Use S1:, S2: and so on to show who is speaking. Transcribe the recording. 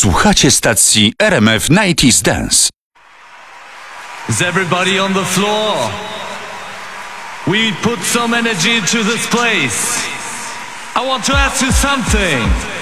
S1: Słuchacie stacji RMF 90s Dance.
S2: Is everybody on the floor? We put some energy into this place. I want to ask you something.